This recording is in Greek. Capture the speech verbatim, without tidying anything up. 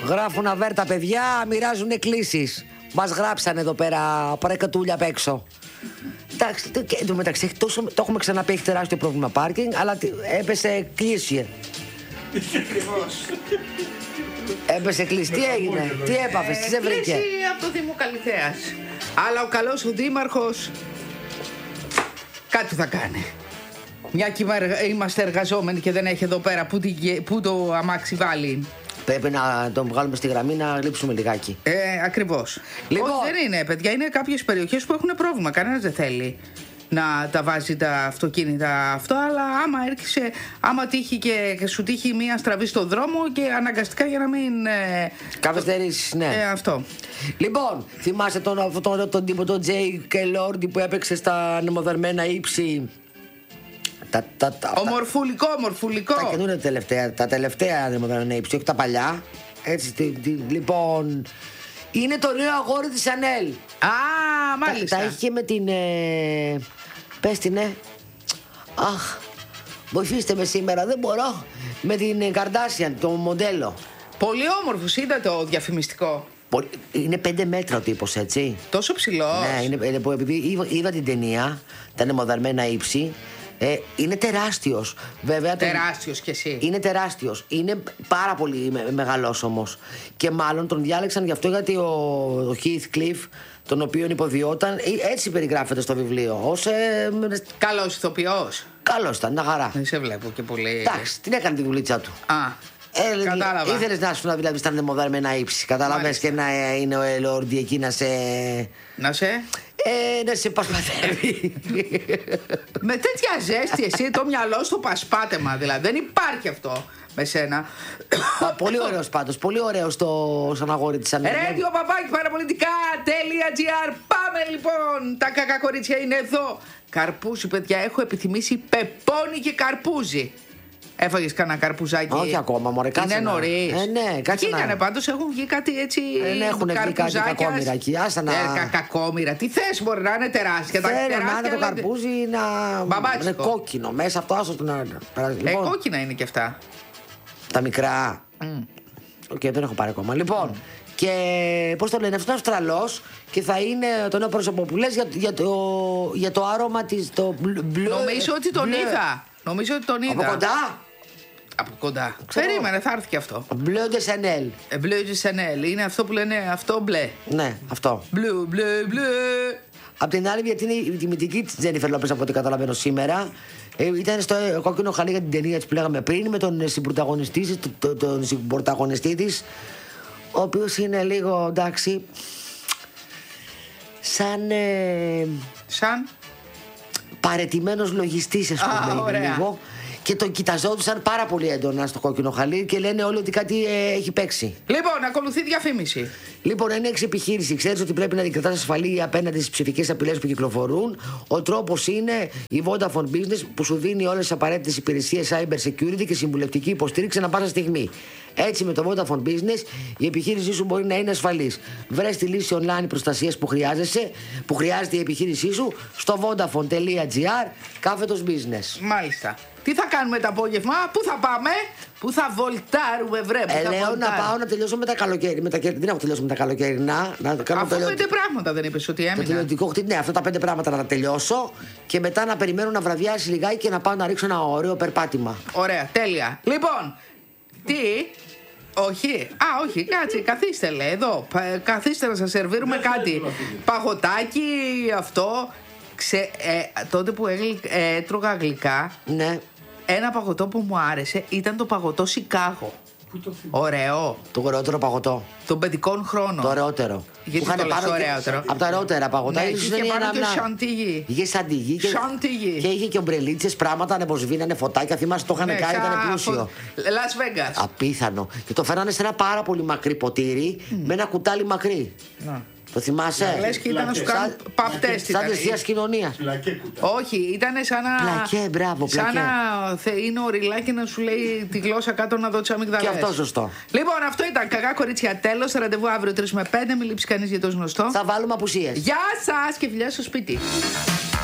Γράφουν αβέρτα παιδιά, μοιράζουν εκκλήσεις. Μας γράψαν εδώ πέρα παρακατούλια απ' έξω. Εντάξει, το, και, το, μεταξύ, τόσο, το έχουμε ξαναπεί, έχει τεράστιο πρόβλημα πάρκινγκ, αλλά έπεσε κλείσιε. Έπεσε κλείσει. Τι έγινε, τι έπαθες, τι σε βρήκε? Κλείσει από το Δήμο Καλυθέας. Αλλά ο καλός ο δήμαρχος κάτι θα κάνει. Μια και είμαστε εργαζόμενοι και δεν έχει εδώ πέρα που, που το αμάξι βάλει. Πρέπει να τον βγάλουμε στη γραμμή να λείψουμε λιγάκι. Ε, ακριβώς. Λοιπόν, όχι, δεν είναι, παιδιά. Είναι κάποιες περιοχές που έχουν πρόβλημα. Κανένας δεν θέλει να τα βάζει τα αυτοκίνητα αυτό, αλλά άμα έρχεσαι, άμα τύχει και σου τύχει μία στραβή στο δρόμο και αναγκαστικά για να μην. Ε, Καθυστερήσεις, ναι. Ε, αυτό. Λοιπόν, θυμάσαι τον, τον, τον τύπο, τον Τζέι Κελόρντι που έπαιξε στα νομοδαρμένα ύψη. Τα, τα, τα, ομορφουλικό, ομορφουλικό. Τα καινούργια τελευταία, τα τελευταία νομοδαρμένα ύψη, όχι τα παλιά. Έτσι, τη, τη, λοιπόν. Είναι το νέο αγόρι της Chanel. Α, μάλιστα. Τα, τα είχε με την. Ε, πες την, ε. Αχ, βοηθήστε με σήμερα, δεν μπορώ. Με την Καρντάσιαν, το μοντέλο. Πολύ όμορφος, είδα το διαφημιστικό. Είναι πέντε μέτρα ο τύπος, έτσι. Τόσο ψηλός. Ναι, είναι, είναι, επειδή είδα, είδα την ταινία, τα νεμοδαρμένα ύψη. Ε, είναι τεράστιος. Βέβαια, τεράστιος κι εσύ. Είναι τεράστιος. Είναι πάρα πολύ με, μεγαλός όμως. Και μάλλον τον διάλεξαν γι' αυτό γιατί ο, ο Heathcliff, τον οποίον υποδιόταν, έτσι περιγράφεται στο βιβλίο. Ως, ε, καλός ηθοποιός. Καλός ήταν, μια χαρά. Δεν σε βλέπω και πολύ. Εντάξει, την έκανε τη δουλίτσα του. Α. Ε, κατάλαβα. Ήθελες να σου δηλαδή στα νεμοδαρμένα ύψη. Κατάλαβες, και να είναι ο Ελόρντι εκεί να σε. Να σε. Ε, να σε πασπατεύει. Με τέτοια ζέστη εσύ το μυαλό στο πασπάτεμα, δηλαδή. Δεν υπάρχει αυτό με σένα. Πολύ ωραίος πάντως, πολύ ωραίος το σαν αγόρι της Chanel. Radio Παπάκι παραπολιτικά.gr. Πάμε λοιπόν, τα κακά κορίτσια είναι εδώ. Καρπούζι, παιδιά, έχω επιθυμήσει πεπόνι και καρπούζι. Έφαγες κανένα καρπουζάκι? Όχι ακόμα, μωρέ, κάτσε. Είναι νωρίς. Ε, ναι, κάτσε. Βγήκανε να... πάντως, έχουν βγει κάτι έτσι. Δεν έχουν βγει κάτι κακόμοιρα εκεί. Άσα να. Ε, κακόμοιρα. Τι θες, μπορεί να είναι τεράστια. Θέλω να είναι το καρπούζι να. Μπαμπάτσικο. Είναι κόκκινο μέσα αυτό, άσο την άλλη. Ε, κόκκινα είναι και αυτά. Τα μικρά. Mm. Οκ, okay, δεν έχω πάρει ακόμα. Λοιπόν, mm. και πώς το λένε, αυτό είναι Αυστραλός και θα είναι το νέο πρόσωπο που λες για, για, το, για το άρωμα της. Το μπλε, νομίζω ότι τον μπλε. είδα. Νομίζω ότι τον είδα. Από κοντά. Από κοντά. Ξέρω. Περίμενε, θα έρθει και αυτό. Μπλε de Chanel. Μπλε de Chanel. Είναι αυτό που λένε αυτό μπλε. Ναι, αυτό. Μπλε, μπλε, μπλε. Απ' την άλλη, γιατί είναι η τιμητική τη Τζένιφερ Λόπες από ό,τι καταλαβαίνω σήμερα. Ε, ήταν στο ε, κόκκινο χαλί για την ταινία τη που λέγαμε πριν με τον συμπρωταγωνιστή, τον, τον, τον συμπρωταγωνιστή τη, ο οποίος είναι λίγο εντάξει. Σαν. Ε, σαν. Παρετημένος λογιστής, ας πούμε. Α, λίγο. Και τον κοιταζόντουσαν πάρα πολύ έντονα στο κόκκινο χαλί και λένε όλοι ότι κάτι ε, έχει παίξει. Λοιπόν, ακολουθεί διαφήμιση. Λοιπόν, είναι εξ-επιχείρηση. Ξέρεις ότι πρέπει να δικρατάς ασφαλή απέναντι στις ψηφικές απειλές που κυκλοφορούν. Ο τρόπος είναι η Vodafone Business που σου δίνει όλες τις απαραίτητες υπηρεσίες cyber security και συμβουλευτική υποστήριξη ανά πάσα στιγμή. Έτσι, με το Vodafone Business η επιχείρησή σου μπορεί να είναι ασφαλής. Βρες τη λύση online προστασίας που χρειάζεσαι, που χρειάζεται η επιχείρησή σου στο vodafone.gr κάθετος business. Μάλιστα. Τι θα κάνουμε το απόγευμα, πού θα πάμε, πού θα βολτάρουμε, βρε. Ε, λέω να πάω να τελειώσω με τα καλοκαίρι. Δεν έχω τελειώσει με τα καλοκαιρινά. Να κάνω Αφού τελειω... πέντε πράγματα δεν είπες ότι έμεινα. Το τελειωτικό χτύπημα, ναι, αυτά τα πέντε πράγματα να τα τελειώσω και μετά να περιμένω να βραδιάσει λιγάκι και να πάω να ρίξω ένα ωραίο περπάτημα. Ωραία, τέλεια. Λοιπόν, τι. Όχι, α, όχι, κάτσε, καθίστε, λέει εδώ. Καθίστε να σας σερβίρουμε κάτι. Παγωτάκι, αυτό. Ξε, ε, τότε που έγλυ, ε, έτρωγα γλυκά, ναι. Ένα παγωτό που μου άρεσε ήταν το παγωτό Σικάγο. Ωραίο. Το ωραιότερο παγωτό. Των παιδικών χρόνων. Το ωραιότερο. Γιατί το λες ωραιότερο? Από τα ωραιότερα παγωτά. Ναι, είχε πάνω και σαντιγί. Είχε σαντιγί και, και είχε και ομπρελίτσες, πράγματα ανεβοσβήνανε, φωτάκια. Θυμάσαι το είχαν ναι, κάνει, ήταν πλούσιο. Las Vegas. Απίθανο. Και το φέρανε σε ένα πάρα πολύ μακρύ ποτήρι mm. με ένα κουτάλι μακρύ. Να. Το θυμάσαι? Λες και ήταν να σου κάνουν παπτές. Σαν της Θείας Κοινωνίας. Όχι, ήταν σαν να. Πλακέ, μπράβο, πλακέ. Σαν να είναι ο ριλάκι να σου λέει τη γλώσσα κάτω να δω τις αμυγδαλές. Και αυτό σωστό. Λοιπόν, αυτό ήταν κακά κορίτσια, τέλος. Ραντεβού αύριο τρεις με πέντε. Μην λείψει κανείς για το γνωστό. Θα βάλουμε απουσίες. Γεια σας και φιλιά στο σπίτι.